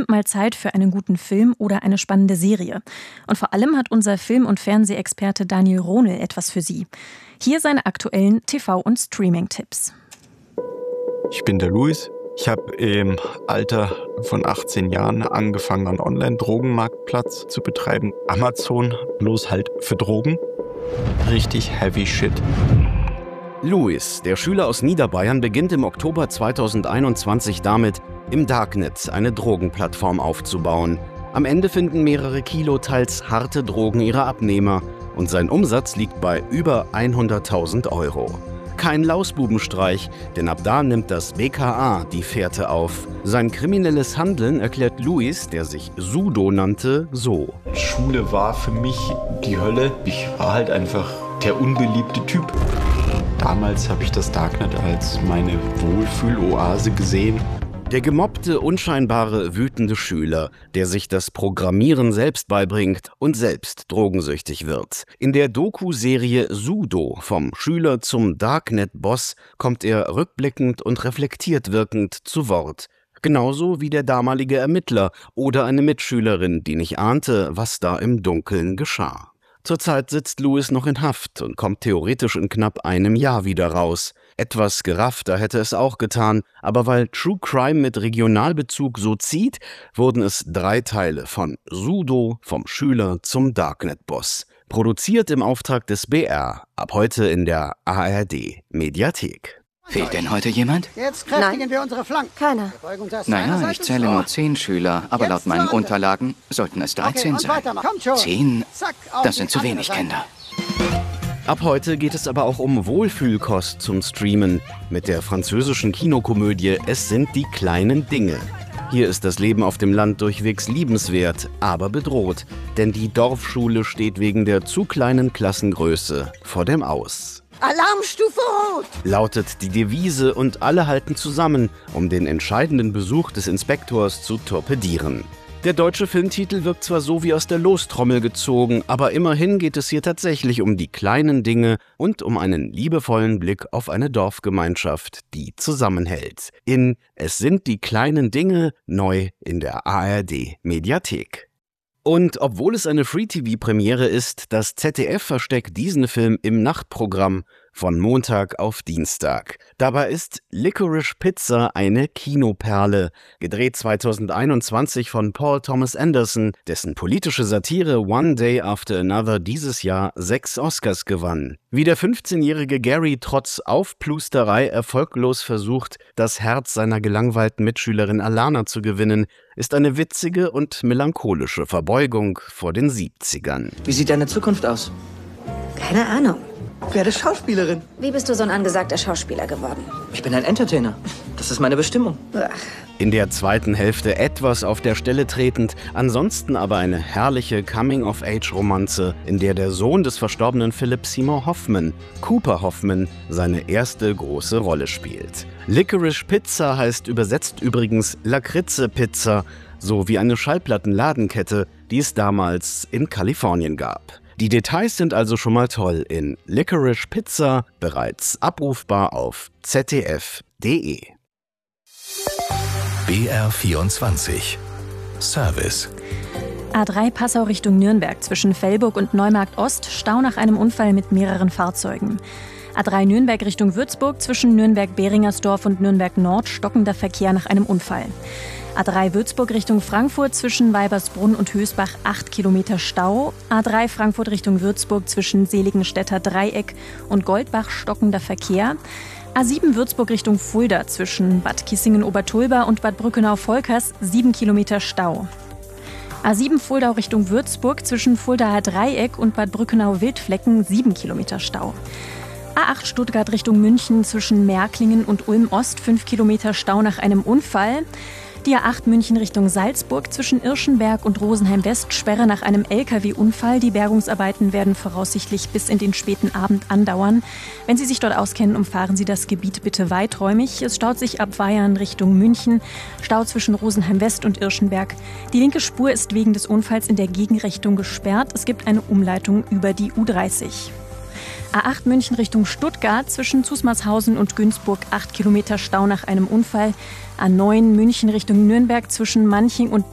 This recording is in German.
nimmt mal Zeit für einen guten Film oder eine spannende Serie. Und vor allem hat unser Film- und Fernsehexperte Daniel Rohnel etwas für Sie. Hier seine aktuellen TV- und Streaming-Tipps. Ich bin der Luis. Ich habe im Alter von 18 Jahren angefangen, einen Online-Drogenmarktplatz zu betreiben. Amazon, bloß halt für Drogen. Richtig heavy shit. Luis, der Schüler aus Niederbayern, beginnt im Oktober 2021 damit, im Darknet eine Drogenplattform aufzubauen. Am Ende finden mehrere Kilo teils harte Drogen ihre Abnehmer und sein Umsatz liegt bei über 100.000 €. Kein Lausbubenstreich, denn ab da nimmt das BKA die Fährte auf. Sein kriminelles Handeln erklärt Luis, der sich Sudo nannte, so. Schule war für mich die Hölle. Ich war halt einfach der unbeliebte Typ. Damals habe ich das Darknet als meine Wohlfühloase gesehen. Der gemobbte, unscheinbare, wütende Schüler, der sich das Programmieren selbst beibringt und selbst drogensüchtig wird. In der Doku-Serie Sudo, vom Schüler zum Darknet-Boss, kommt er rückblickend und reflektiert wirkend zu Wort. Genauso wie der damalige Ermittler oder eine Mitschülerin, die nicht ahnte, was da im Dunkeln geschah. Zurzeit sitzt Luis noch in Haft und kommt theoretisch in knapp einem Jahr wieder raus. Etwas geraffter hätte es auch getan, aber weil True Crime mit Regionalbezug so zieht, wurden es 3 Teile von Sudo, vom Schüler zum Darknet-Boss. Produziert im Auftrag des BR, ab heute in der ARD-Mediathek. Fehlt denn heute jemand? Jetzt kräftigen wir unsere Flanken. Keiner. Naja, ich zähle nur 10 Schüler, aber laut meinen Unterlagen sollten es 13 sein. 10? Das sind zu wenig Kinder. Ab heute geht es aber auch um Wohlfühlkost zum Streamen mit der französischen Kinokomödie Es sind die kleinen Dinge. Hier ist das Leben auf dem Land durchwegs liebenswert, aber bedroht, denn die Dorfschule steht wegen der zu kleinen Klassengröße vor dem Aus. Alarmstufe Rot! Lautet die Devise und alle halten zusammen, um den entscheidenden Besuch des Inspektors zu torpedieren. Der deutsche Filmtitel wirkt zwar so wie aus der Lostrommel gezogen, aber immerhin geht es hier tatsächlich um die kleinen Dinge und um einen liebevollen Blick auf eine Dorfgemeinschaft, die zusammenhält. In Es sind die kleinen Dinge, neu in der ARD-Mediathek. Und obwohl es eine Free-TV-Premiere ist, das ZDF versteckt diesen Film im Nachtprogramm von Montag auf Dienstag. Dabei ist Licorice Pizza eine Kinoperle, gedreht 2021 von Paul Thomas Anderson, dessen politische Satire One Day After Another dieses Jahr 6 Oscars gewann. Wie der 15-jährige Gary trotz Aufplusterei erfolglos versucht, das Herz seiner gelangweilten Mitschülerin Alana zu gewinnen, ist eine witzige und melancholische Verbeugung vor den 70ern. Wie sieht deine Zukunft aus? Keine Ahnung. Werde Schauspielerin. Wie bist du so ein angesagter Schauspieler geworden? Ich bin ein Entertainer. Das ist meine Bestimmung. Ach. In der zweiten Hälfte etwas auf der Stelle tretend, ansonsten aber eine herrliche Coming-of-Age-Romanze, in der der Sohn des verstorbenen Philip Seymour Hoffman, Cooper Hoffman, seine erste große Rolle spielt. Licorice Pizza heißt übersetzt übrigens Lakritze-Pizza, so wie eine Schallplattenladenkette, die es damals in Kalifornien gab. Die Details sind also schon mal toll in Licorice Pizza, bereits abrufbar auf zdf.de. BR24 Service. A3 Passau Richtung Nürnberg zwischen Velburg und Neumarkt Ost, Stau nach einem Unfall mit mehreren Fahrzeugen. A3 Nürnberg Richtung Würzburg zwischen Nürnberg-Behringersdorf und Nürnberg Nord, stockender Verkehr nach einem Unfall. A3 Würzburg Richtung Frankfurt zwischen Weibersbrunn und Hösbach 8 Kilometer Stau. A3 Frankfurt Richtung Würzburg zwischen Seligenstädter Dreieck und Goldbach stockender Verkehr. A7 Würzburg Richtung Fulda zwischen Bad Kissingen-Obertulba und Bad Brückenau-Volkers 7 Kilometer Stau. A7 Fuldau Richtung Würzburg zwischen Fuldaer Dreieck und Bad Brückenau-Wildflecken 7 Kilometer Stau. A8 Stuttgart Richtung München zwischen Märklingen und Ulm Ost 5 Kilometer Stau nach einem Unfall. Die A8 München Richtung Salzburg zwischen Irschenberg und Rosenheim-West Sperre nach einem LKW-Unfall. Die Bergungsarbeiten werden voraussichtlich bis in den späten Abend andauern. Wenn Sie sich dort auskennen, umfahren Sie das Gebiet bitte weiträumig. Es staut sich ab Weyern Richtung München, Stau zwischen Rosenheim-West und Irschenberg. Die linke Spur ist wegen des Unfalls in der Gegenrichtung gesperrt. Es gibt eine Umleitung über die U30. A8 München Richtung Stuttgart zwischen Zusmarshausen und Günzburg 8 Kilometer Stau nach einem Unfall. A9 München Richtung Nürnberg zwischen Manching und